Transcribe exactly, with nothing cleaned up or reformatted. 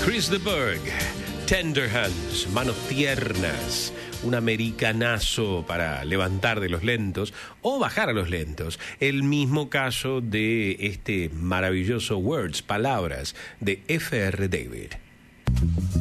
Chris de Burgh, Tender Hands, manos tiernas, un americanazo para levantar de los lentos o bajar a los lentos. El mismo caso de este maravilloso Words, palabras, de F R David.